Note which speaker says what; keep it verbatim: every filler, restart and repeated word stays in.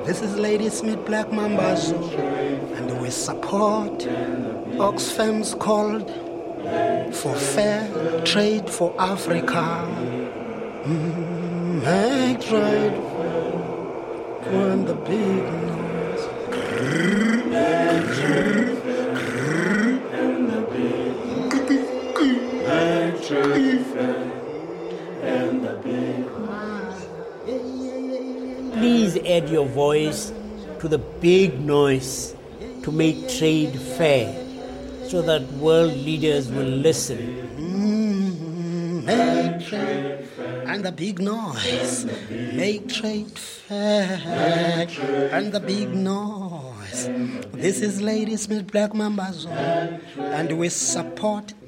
Speaker 1: This is Ladysmith Black Mamba Zoo, and we support Oxfam's called for fair trade for Africa. Mm, make trade when the big noise. Make trade and the big make trade and the big noise.
Speaker 2: Please add your voice to the big noise to make trade fair, so that world leaders will listen.
Speaker 1: Mm, make trade and the big noise. Make trade fair and the big noise. This is Ladysmith Black Mamba Zoo, and we support